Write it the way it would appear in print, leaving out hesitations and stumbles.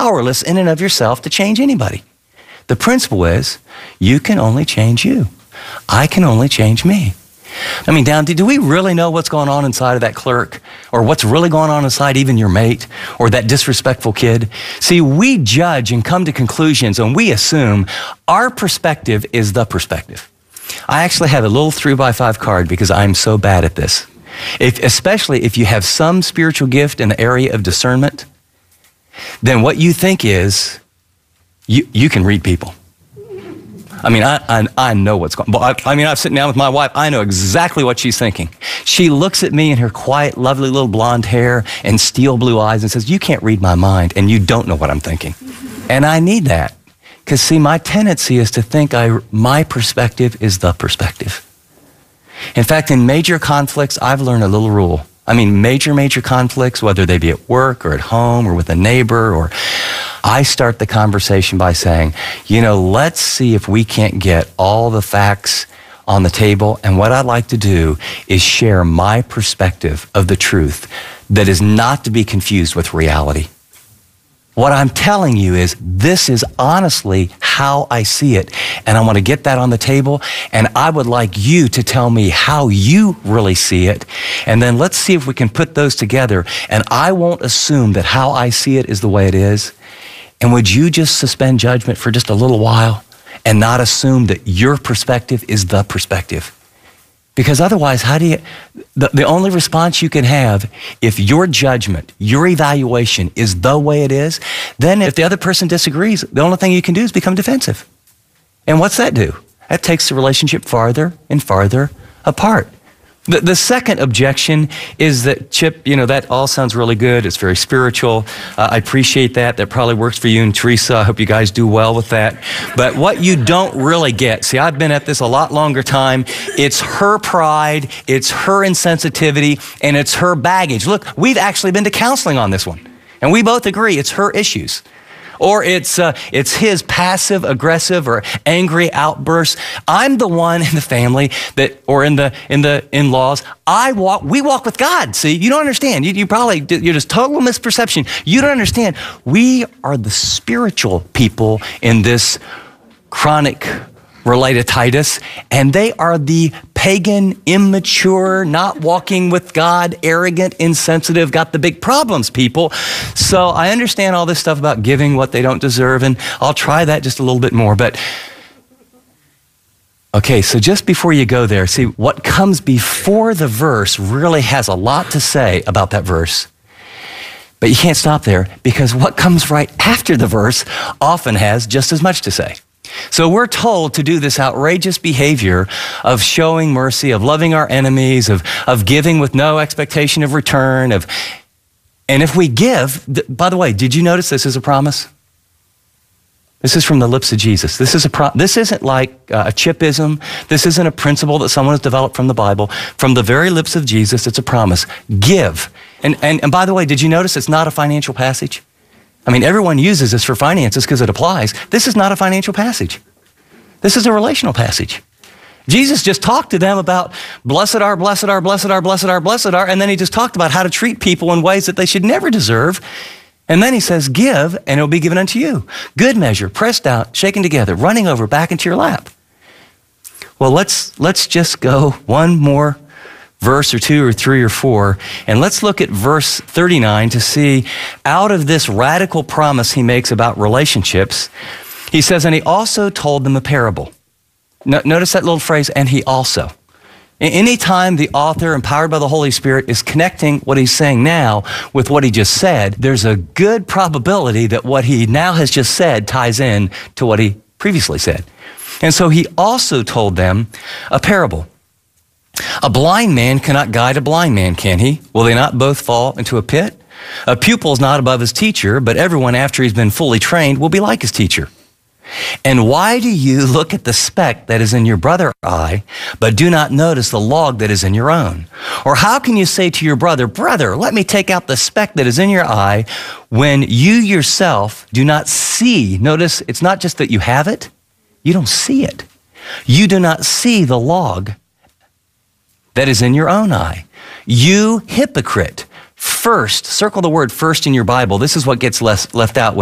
powerless in and of yourself to change anybody. The principle is, you can only change you. I can only change me. I mean, do we really know what's going on inside of that clerk? Or what's really going on inside even your mate? Or that disrespectful kid? See, we judge and come to conclusions and we assume our perspective is the perspective. I actually have a little 3x5 card because I'm so bad at this. Especially if you have some spiritual gift in the area of discernment, then what you think is, you can read people. I mean, I know what's going on. I mean, I'm sitting down with my wife. I know exactly what she's thinking. She looks at me in her quiet, lovely little blonde hair and steel blue eyes and says, you can't read my mind and you don't know what I'm thinking. And I need that. Because see, my tendency is to think my perspective is the perspective. In fact, in major conflicts, I've learned a little rule. I mean, major conflicts, whether they be at work or at home or with a neighbor, or I start the conversation by saying, let's see if we can't get all the facts on the table. And what I'd like to do is share my perspective of the truth that is not to be confused with reality. What I'm telling you is this is honestly how I see it. And I want to get that on the table. And I would like you to tell me how you really see it. And then let's see if we can put those together. And I won't assume that how I see it is the way it is. And would you just suspend judgment for just a little while and not assume that your perspective is the perspective? Because otherwise, the only response you can have if your judgment, your evaluation is the way it is, then if the other person disagrees, the only thing you can do is become defensive. And what's that do? That takes the relationship farther and farther apart. The second objection is that, Chip, that all sounds really good. It's very spiritual. I appreciate that. That probably works for you and Teresa. I hope you guys do well with that. But what you don't really get, see, I've been at this a lot longer time. It's her pride, it's her insensitivity, and it's her baggage. Look, we've actually been to counseling on this one. And we both agree it's her issues. Or it's his passive, aggressive, or angry outbursts. I'm the one in the family or in the in-laws. We walk with God. See, you don't understand. You're just total misperception. You don't understand. We are the spiritual people in this chronic relatitis, and they are the pagan, immature, not walking with God, arrogant, insensitive, got the big problems people. So I understand all this stuff about giving what they don't deserve, and I'll try that just a little bit more. But okay, so just before you go there, see, what comes before the verse really has a lot to say about that verse. But you can't stop there, because what comes right after the verse often has just as much to say. So we're told to do this outrageous behavior of showing mercy, of loving our enemies, of giving with no expectation of return. And if we give, by the way, did you notice this is a promise? This is from the lips of Jesus. This isn't like a chipism. This isn't a principle that someone has developed from the Bible. From the very lips of Jesus, it's a promise. Give. And by the way, did you notice it's not a financial passage? I mean, everyone uses this for finances because it applies. This is not a financial passage. This is a relational passage. Jesus just talked to them about blessed are, blessed are, blessed are, blessed are, blessed are, and then he just talked about how to treat people in ways that they should never deserve. And then he says, give, and it'll be given unto you. Good measure, pressed out, shaken together, running over, back into your lap. Well, let's just go one more verse or two or three or four, and let's look at verse 39 to see out of this radical promise he makes about relationships. He says, and he also told them a parable. Notice that little phrase, and he also. Anytime the author, empowered by the Holy Spirit, is connecting what he's saying now with what he just said, there's a good probability that what he now has just said ties in to what he previously said. And so he also told them a parable. A blind man cannot guide a blind man, can he? Will they not both fall into a pit? A pupil is not above his teacher, but everyone after he's been fully trained will be like his teacher. And why do you look at the speck that is in your brother's eye, but do not notice the log that is in your own? Or how can you say to your brother, brother, let me take out the speck that is in your eye, when you yourself do not see? Notice, it's not just that you have it, you don't see it. You do not see the log that is in your own eye. You hypocrite. First, circle the word first in your Bible. This is what gets left out